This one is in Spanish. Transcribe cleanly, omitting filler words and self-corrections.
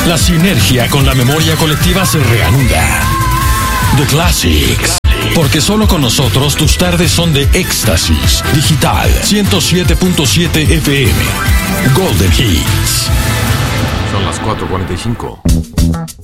La sinergia con la memoria colectiva se reanuda. The Classics. Porque solo con nosotros tus tardes son de éxtasis. Digital 107.7 FM. Golden Hits. Son las 4:45.